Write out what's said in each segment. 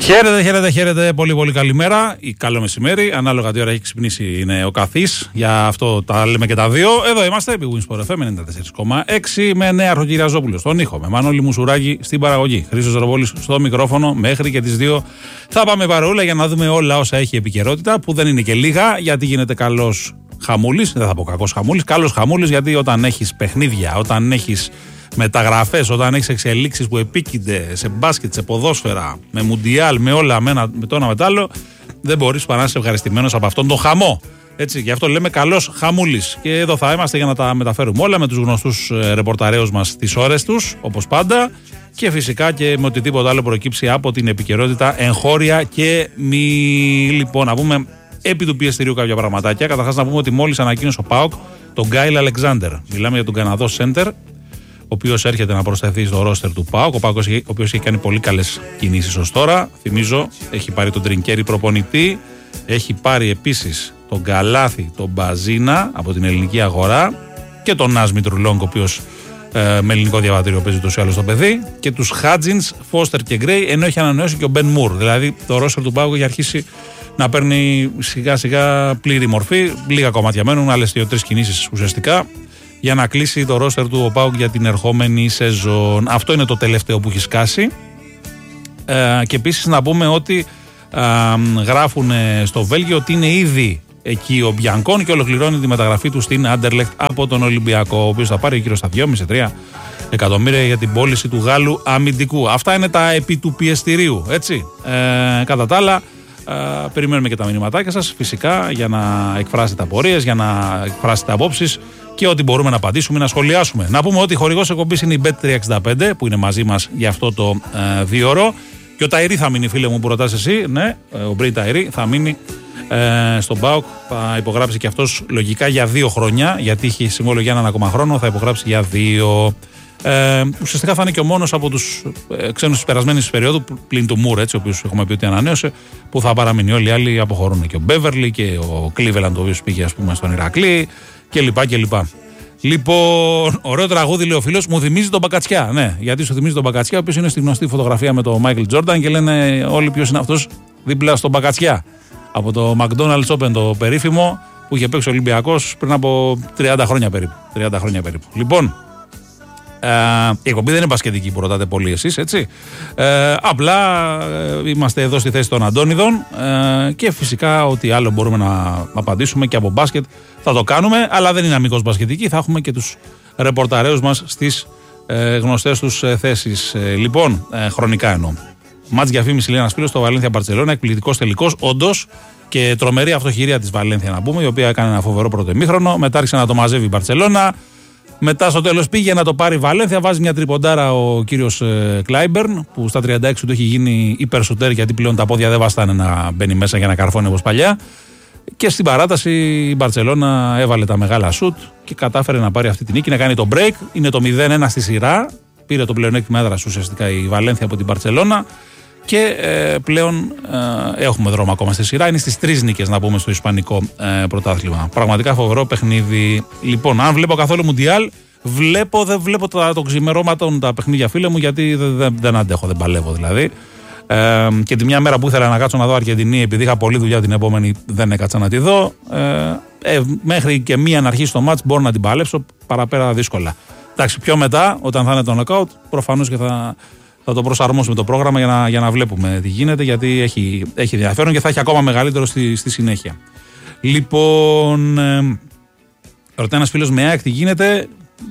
Χαίρετε, πολύ καλημέρα ή καλό μεσημέρι. Ανάλογα τι ώρα έχει ξυπνήσει είναι ο καθής. Για αυτό τα λέμε και τα δύο. Εδώ είμαστε, επί Winsport FM 94,6 με Νέαρχο Κυριαζόπουλο στον ήχο. Με Μανώλη Μουσουράκη στην παραγωγή. Χρήστος Ροπόλης στο μικρόφωνο μέχρι και τις 2. Θα πάμε παρόλα για να δούμε όλα όσα έχει επικαιρότητα, που δεν είναι και λίγα, γιατί γίνεται καλός χαμούλης. Δεν θα πω κακός χαμούλης, καλός χαμούλης, γιατί όταν έχεις παιχνίδια, όταν έχεις μεταγραφές, όταν έχεις εξελίξεις που επίκυνται σε μπάσκετ, σε ποδόσφαιρα, με μουντιάλ, με όλα, με το ένα με το άλλο, δεν μπορείς παρά να είσαι ευχαριστημένος από αυτόν τον χαμό. Έτσι, γι' αυτό λέμε καλός χαμούλης. Και εδώ θα είμαστε για να τα μεταφέρουμε όλα με τους γνωστούς ρεπορταρέους μας τις ώρες τους, όπως πάντα, και φυσικά και με οτιδήποτε άλλο προκύψει από την επικαιρότητα εγχώρια και μη. Λοιπόν, να πούμε επί του πιεστηρίου κάποια πραγματάκια. Καταρχάς, να πούμε ότι μόλις ανακοίνωσε ο ΠΑΟΚ τον Γκάιλ Αλεξάντερ. Μιλάμε για τον Καναδό Σέντερ, ο οποίος έρχεται να προσθεθεί στο ρόστερ του ΠΑΟΚ, ο οποίος έχει κάνει πολύ καλές κινήσεις ως τώρα. Θυμίζω, έχει πάρει τον Τρινκέρι προπονητή, έχει πάρει επίσης τον Καλάθι, τον Μπαζίνα από την ελληνική αγορά και τον Νας Μητρουλόγκ, ο οποίος με ελληνικό διαβατήριο παίζει τόσο άλλο στο παιδί, και τους Χάτζινς, Φώστερ και Γκρέι, ενώ έχει ανανεώσει και ο Μπεν Μουρ. Δηλαδή το ρόστερ του ΠΑΟΚ έχει αρχίσει να παίρνει σιγά σιγά πλήρη μορφή. Λίγα κομμάτια μένουν, άλλες 2-3 κινήσεις ουσιαστικά, για να κλείσει το ρόστερ του ο ΠΑΟΚ για την ερχόμενη σεζόν. Αυτό είναι το τελευταίο που έχει σκάσει. Και επίσης να πούμε ότι γράφουν στο Βέλγιο ότι είναι ήδη εκεί ο Μπιανκόν και ολοκληρώνει τη μεταγραφή του στην Άντερλεχτ από τον Ολυμπιακό, ο οποίος θα πάρει γύρω στα 2,5-3 εκατομμύρια για την πώληση του Γάλλου αμυντικού. Αυτά είναι τα επί του πιεστηρίου, έτσι. Κατά τα άλλα, περιμένουμε και τα μηνυματάκια σας φυσικά για να εκφράσετε απορίες, για να εκφράσετε απόψεις και ό,τι μπορούμε να απαντήσουμε, να σχολιάσουμε. Να πούμε ότι χορηγός εκπομπής είναι η Bet365 που είναι μαζί μας για αυτό το 2ωρο. Και ο Ταϊρή θα μείνει, φίλε μου, που ρωτάς εσύ. Ναι, ο Μπρέι Ταϊρή θα μείνει στον ΠΑΟΚ. Θα υπογράψει και αυτός λογικά για 2 χρόνια, γιατί είχε συμβόλαιο για 1 ακόμα χρόνο. Θα υπογράψει για 2. Ουσιαστικά θα είναι και ο μόνος από τους ξένους της περασμένης περίοδου, πλην του Μουρ, έτσι, ο οποίος έχουμε πει ότι ανανέωσε, που θα παραμείνει. Όλοι οι άλλοι αποχωρούν. Και ο Μπέβερλι και ο Κλίβελαντ, ο οποίος πήγε, ας πούμε, στον Ηρακλή κλπ. Λοιπόν, ωραίο τραγούδι, λέει ο φίλος, μου θυμίζει τον Μπακατσιά. Ναι, γιατί σου θυμίζει τον Μπακατσιά, ο οποίος είναι στη γνωστή φωτογραφία με τον Μάικλ Τζόρνταν και λένε όλοι ποιος είναι αυτός δίπλα στον Μπακατσιά. Από το McDonald's Open, το περίφημο, που είχε παίξει ο Ολυμπιακός πριν από 30 χρόνια περίπου. Λοιπόν, η εκπομπή δεν είναι μπασκετική που ρωτάτε πολύ εσείς, έτσι. Απλά είμαστε εδώ στη θέση των Αντώνιδων και φυσικά ό,τι άλλο μπορούμε να απαντήσουμε και από μπάσκετ θα το κάνουμε, αλλά δεν είναι αμυγός μπασκετική, θα έχουμε και τους ρεπορταρέους μας στις γνωστές τους θέσεις. Λοιπόν, χρονικά εννοώ. Μάτς για φήμηση, λέει ένας φίλος, στο Βαλένθια Μπαρτσελώνα, εκπληκτικός τελικός, όντως, και τρομερή αυτοχειρία της Βαλένθια, να πούμε, η οποία έκανε ένα φοβερό πρώτο ημίχρονο, μετά άρχισε να το μαζεύει η Μπαρτσελώνα. Μετά στο τέλος πήγε να το πάρει η Βαλένθια, βάζει μια τριποντάρα ο κύριος Κλάιμπερν, που στα 36 του έχει γίνει υπερσουτέρ, γιατί πλέον τα πόδια δεν βαστάνε να μπαίνει μέσα για να καρφώνει όπως παλιά. Και στην παράταση η Μπαρτσελώνα έβαλε τα μεγάλα σουτ και κατάφερε να πάρει αυτή την νίκη, να κάνει το break. Είναι το 0-1 στη σειρά. Πήρε το πλεονέκτημα έδρας ουσιαστικά η Βαλένθια από την Μπαρτσελώνα. Και πλέον έχουμε δρόμο ακόμα στη σειρά. Είναι στις 3 νίκες, να πούμε, στο ισπανικό πρωτάθλημα. Πραγματικά φοβερό παιχνίδι. Λοιπόν, αν βλέπω καθόλου Μουντιάλ, δεν βλέπω το ξημερώματο τα παιχνίδια, φίλε μου, γιατί δεν αντέχω, δεν παλεύω δηλαδή. Και τη μια μέρα που ήθελα να κάτσω να δω Αργεντινή, επειδή είχα πολλή δουλειά την επόμενη, δεν έκατσα να τη δω. Μέχρι και μία να αρχίσει το μάτς μπορώ να την παλέψω, παραπέρα δύσκολα. Εντάξει, πιο μετά, όταν θα είναι το νοκάουτ, προφανώς και θα το προσαρμόσουμε το πρόγραμμα για να βλέπουμε τι γίνεται, γιατί έχει ενδιαφέρον και θα έχει ακόμα μεγαλύτερο στη συνέχεια. Λοιπόν, ρωτάει ένας φίλος με ΑΕΚ τι γίνεται.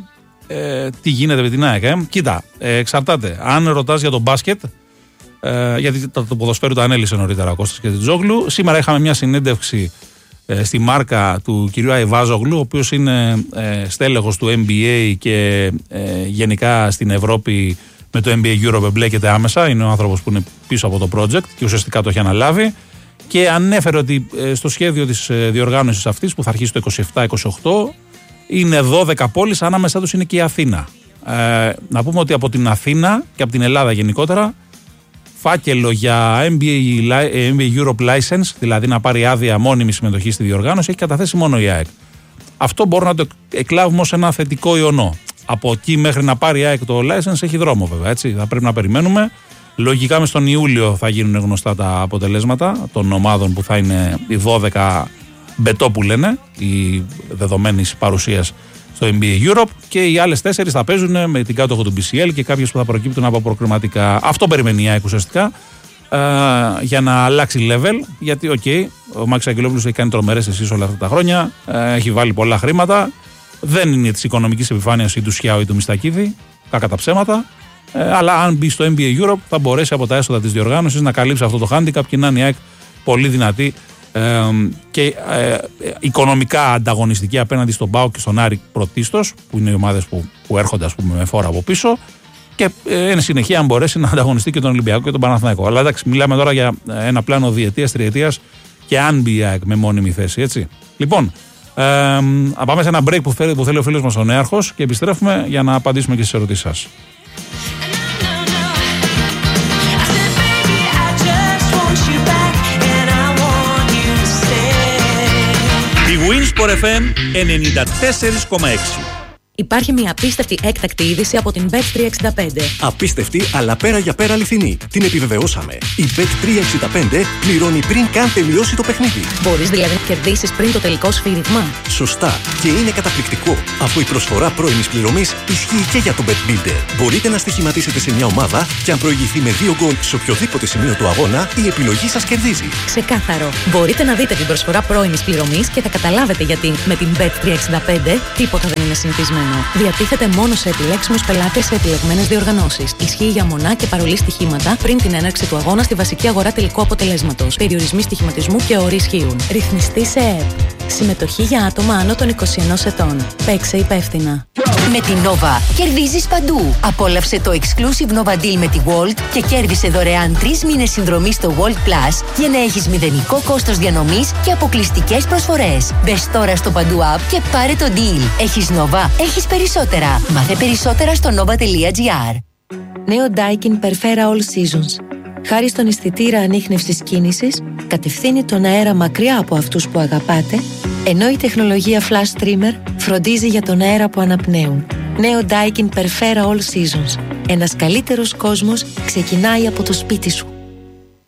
Τι γίνεται με την ΑΕΚ, Κοίτα, εξαρτάται. Αν ρωτάς για το μπάσκετ, γιατί το ποδοσφαίρι το ανέλησε νωρίτερα ο Κώστας Κετζόγλου. Σήμερα είχαμε μια συνέντευξη στη μάρκα του κυρίου Αϊβάζογλου, ο οποίος είναι στέλεχος του NBA και γενικά στην Ευρώπη με το NBA Europe εμπλέκεται άμεσα. Είναι ο άνθρωπος που είναι πίσω από το project και ουσιαστικά το έχει αναλάβει. Και ανέφερε ότι στο σχέδιο της διοργάνωσης αυτής, που θα αρχίσει το 27-28, είναι 12 πόλεις, ανάμεσά τους είναι και η Αθήνα. Να πούμε ότι από την Αθήνα και από την Ελλάδα γενικότερα, φάκελο για NBA Europe License, δηλαδή να πάρει άδεια μόνιμη συμμετοχή στη διοργάνωση, έχει καταθέσει μόνο η ΑΕΚ. Αυτό μπορούμε να το εκλάβουμε ως ένα θετικό ιονό. Από εκεί μέχρι να πάρει η ΑΕΚ το license έχει δρόμο, βέβαια. Έτσι. Θα πρέπει να περιμένουμε. Λογικά μες τον Ιούλιο θα γίνουν γνωστά τα αποτελέσματα των ομάδων που θα είναι οι 12 μπετό που λένε, οι δεδομένης παρουσίας στο NBA Europe, και οι άλλες 4 θα παίζουν με την κάτοχο του BCL και κάποιες που θα προκύπτουν από προκριματικά. Αυτό περιμένει η ΑΕΚ ουσιαστικά για να αλλάξει level, γιατί ο Μάκης Αγγελόπουλος έχει κάνει τρομερές εσείς όλα αυτά τα χρόνια, έχει βάλει πολλά χρήματα, δεν είναι της οικονομικής επιφάνειας ή του Σιάου ή του Μιστακίδη, κακά τα ψέματα, αλλά αν μπει στο NBA Europe θα μπορέσει από τα έσοδα της διοργάνωσης να καλύψει αυτό το handicap και να είναι η ΑΕΚ πολύ δυνατή και οικονομικά ανταγωνιστική απέναντι στον ΠΑΟΚ και στον Άρη πρωτίστως, που είναι οι ομάδες που έρχονται, ας πούμε, με φόρα από πίσω, και εν συνεχεία αν μπορέσει να ανταγωνιστεί και τον Ολυμπιακό και τον Παναθηναϊκό. Αλλά εντάξει, μιλάμε τώρα για ένα πλάνο διετίας, τριετίας και αν μπει η ΑΕΚ με μόνιμη θέση, έτσι. Λοιπόν, να πάμε σε ένα break που θέλει ο φίλος μας ο Νέαρχος και επιστρέφουμε για να απαντήσουμε και στις ερωτήσεις σας. Η Winsport FM 94,6. Υπάρχει μια απίστευτη έκτακτη είδηση από την Bet365. Απίστευτη, αλλά πέρα για πέρα αληθινή. Την επιβεβαιώσαμε. Η Bet365 πληρώνει πριν καν τελειώσει το παιχνίδι. Μπορείς δηλαδή να κερδίσεις πριν το τελικό σφύριγμα. Σωστά. Και είναι καταπληκτικό, αφού η προσφορά πρώιμης πληρωμής ισχύει και για το Bet Builder. Μπορείτε να στοιχηματίσετε σε μια ομάδα και αν προηγηθεί με 2 γκολ σε οποιοδήποτε σημείο του αγώνα, η επιλογή σας κερδίζει. Ξεκάθαρο. Μπορείτε να δείτε την προσφορά πρώιμης πληρωμής και θα καταλάβετε γιατί με την Bet365 τίποτα δεν είναι συνηθισμένο. Διατίθεται μόνο σε επιλέξιμους πελάτες σε επιλεγμένες διοργανώσεις. Ισχύει για μονά και παρολί στοιχήματα πριν την έναρξη του αγώνα στη βασική αγορά τελικού αποτελέσματος. Περιορισμοί στοιχηματισμού και όροι ισχύουν. Ρυθμιστή σε ΕΕΠ. Συμμετοχή για άτομα άνω των 21 ετών. Παίξε υπεύθυνα. Με την Nova κερδίζεις παντού. Απόλαυσε το exclusive Nova Deal με τη Walt και κέρδισε δωρεάν 3 μήνες συνδρομή στο Walt Plus για να έχεις μηδενικό κόστος διανομής και αποκλειστικές προσφορές. Μπες τώρα στο παντού app και πάρε το deal. Έχεις Nova, έχεις περισσότερα. Μάθε περισσότερα στο nova.gr. Νέο Daikin Perfera All Seasons. Χάρη στον αισθητήρα ανίχνευσης κίνησης, κατευθύνει τον αέρα μακριά από αυτούς που αγαπάτε, ενώ η τεχνολογία Flash Trimmer φροντίζει για τον αέρα που αναπνέουν. Νέο Daikin Perfera All Seasons. Ένας καλύτερος κόσμος ξεκινάει από το σπίτι σου.